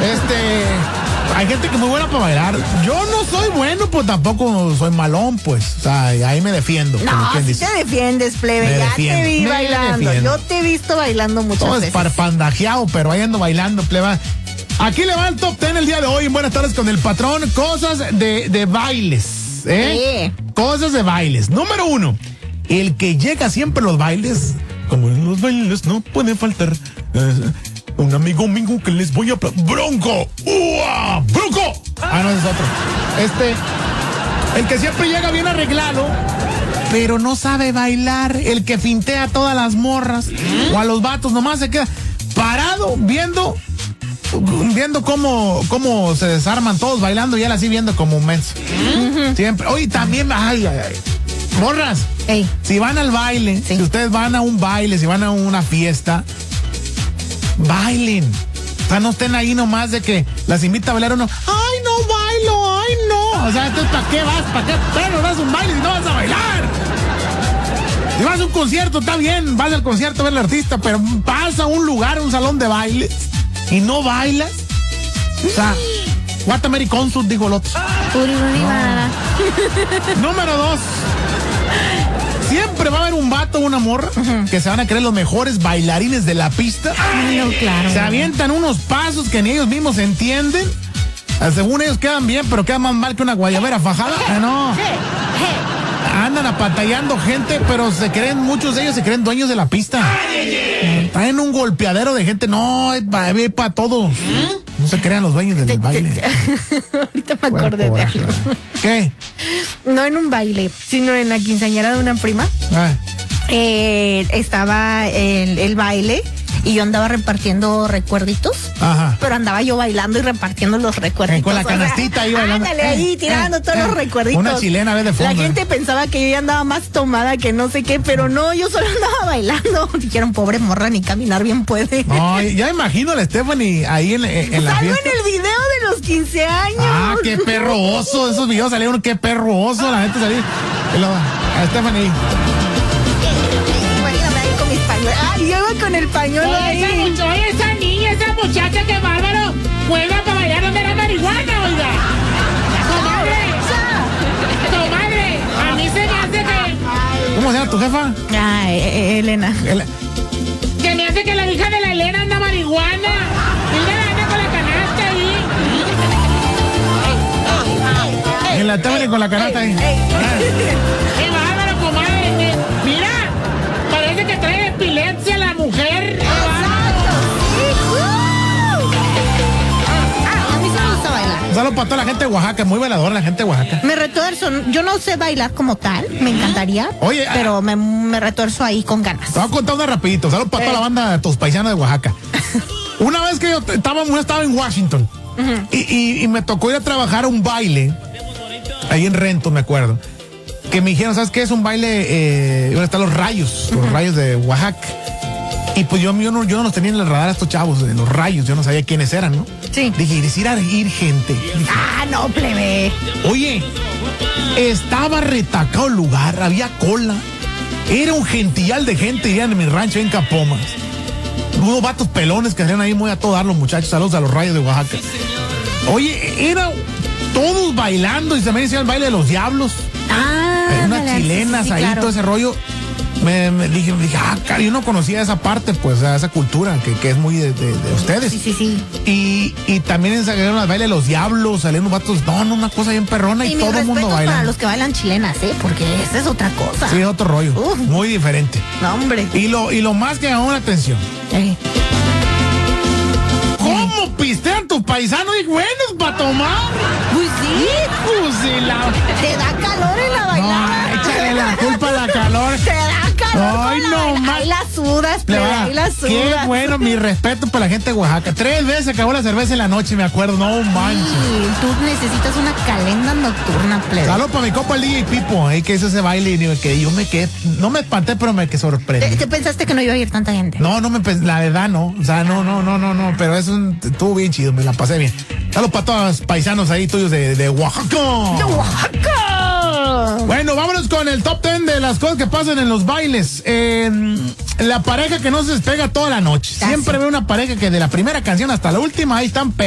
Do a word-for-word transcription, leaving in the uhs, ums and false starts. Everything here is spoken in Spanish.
Este, hay gente que es muy buena para bailar. Yo no soy bueno, pues tampoco soy malón, pues. O sea, ahí me defiendo. No, si te defiendes, plebe. Me ya defiendo, te vi me bailando. defiendo. Yo te he visto bailando muchas Todo veces. esparpandajeado, pero ahí ando bailando, pleba. Aquí le va el top ten el día de hoy. En Buenas Tardes con el Patrón. Cosas de, de bailes. ¿eh? Sí. Cosas de bailes. Número uno. El que llega siempre a los bailes. Como en los bailes no puede faltar. eh, un amigo mío que les voy a... pla- ¡Bronco! ¡Ua! ¡Bronco! Ah, no, ese es otro. Este... El que siempre llega bien arreglado, pero no sabe bailar. El que fintea a todas las morras o a los vatos, nomás se queda parado viendo viendo cómo, cómo se desarman todos bailando y él así viendo como un menso. Uh-huh. Siempre. Oye, también, ay, ay, ay. Morras, Ey. si van al baile, Sí. si ustedes van a un baile, si van a una fiesta, bailen. O sea, no estén ahí nomás de que las invita a bailar uno. Ay, no bailo, ay, no. O sea, entonces, ¿para qué vas? ¿Para qué pero vas a un baile si no vas a bailar? Si vas a un concierto, está bien, vas al concierto a ver al artista, pero vas a un lugar, un salón de bailes y no bailas. O sea, Guatemala Consult, digo el otro. No. Número dos. Siempre va a haber un vato o una morra uh-huh. que se van a creer los mejores bailarines de la pista. Ay, no, claro. Se avientan unos pasos que ni ellos mismos entienden. Según ellos quedan bien, pero quedan más mal que una guayabera fajada. Eh, no. Andan apantallando gente, pero se creen, muchos de ellos se creen dueños de la pista. Traen un golpeadero de gente. No, es para pa todos. No se crean los dueños del baile. Ahorita me acordé de algo. ¿Qué? No en un baile, sino en la quinceañera de una prima. Ah. Eh, estaba el, el baile y yo andaba repartiendo recuerditos. Ajá. Pero andaba yo bailando y repartiendo los recuerditos. Eh, con la canastita ahí bailando. Ándale, ahí Eh, tirando eh, todos eh. los recuerditos. Una chilena a ver de fondo. La gente pensaba que yo ya andaba más tomada que no sé qué, pero no, yo solo andaba bailando. Dijeron, pobre morra, ni caminar bien puede. No, ya imagino a la Stephanie ahí en, en la Salgo fiesta. en el video de los quince años. Ah, qué perro oso. Esos videos salieron, qué perro oso. La gente salió. Y luego, a Stephanie ahí. Imagíname ahí con mis pañuelos. Ay, yo iba con el pañuelo Oye, ahí. esa, much- oye, esa niña, esa muchacha, que bárbaro. Juega para bailar donde era marihuana, oiga. Comadre. Comadre, a mí se me hace que... ¿Cómo se llama tu jefa? Ay, eh, Elena. El- Que me hace que la hija de la Elena anda marihuana. Mira, anda con la canasta ahí. en la Stephanie con la canasta ahí. Qué bárbaro, comadre. que- Mira, parece que trae epilepsia la mujer. Qué bárbaro. Ah, a mí sí me gusta bailar. Un saludo para toda la gente de Oaxaca, muy bailadora la gente de Oaxaca. Me retuerzo, yo no sé bailar como tal, me encantaría. Oye, pero ah, me, me retuerzo ahí con ganas. Te voy a contar una rapidito. Saludos para toda la banda de tus paisanos de Oaxaca. Una vez que yo t- estaba, yo estaba en Washington uh-huh. y, y, y me tocó ir a trabajar a un baile ahí en Renton, me acuerdo. Que me dijeron, ¿sabes qué? Es un baile, eh, iban a estar los rayos, los uh-huh. rayos de Oaxaca. Y pues yo, yo, no, yo no los tenía en el radar a estos chavos, de los rayos, yo no sabía quiénes eran, ¿no? Sí. Dije, ir a ir gente. Dije, Ah, no, plebe. oye, estaba retacado el lugar, había cola. Era un gentillal de gente, irían en mi rancho en Capomas. Unos vatos pelones que salían ahí muy a todo dar los muchachos, saludos a los rayos de Oaxaca. Oye, era todos bailando y también decían el baile de los diablos. Ah, Hay unas dale, chilenas sí, sí, ahí, claro. todo ese rollo. Me, me dije, dije, ah, cara, yo no conocía esa parte, pues, esa cultura que, que es muy de, de, de ustedes. Sí, sí, sí. Y, y también salieron los bailes de los diablos, salieron los vatos, no, no, una cosa bien perrona y, Y mis todo el mundo respetos baila. para los que bailan chilenas, ¿eh? Porque esa es otra cosa. Sí, otro rollo, Uf. muy diferente. No, hombre. Y lo, y lo más que llamó la atención, Eh. ¿cómo pistean tus paisanos y buenos para tomar? Pues sí. Pues de la... Te da calor en la bailada. No, échale la culpa a la calor. Te da calor. Ay, con la no baila- más. Ahí la sudas, Le plebe, va. ahí la sudas. Qué bueno, mi respeto para la gente de Oaxaca. Tres veces se acabó la cerveza en la noche, me acuerdo, no manches. Sí, tú necesitas una calenda nocturna, plebe. Saludos para mi copa el D J Pipo, ahí que hizo ese baile y que yo me quedé, no me espanté, pero me quedé sorprendido. ¿Te, te pensaste que no iba a ir tanta gente? No, no me pens- la verdad no, o sea, no, no, no, no, no, pero eso un- estuvo bien chido, me la pasé bien. Saludos para todos los paisanos ahí tuyos de, de Oaxaca. ¡De Oaxaca! Bueno, vámonos con el top ten de las cosas que pasan en los bailes. Eh, la pareja que no se despega toda la noche. Ah, Siempre sí. veo una pareja que de la primera canción hasta la última ahí están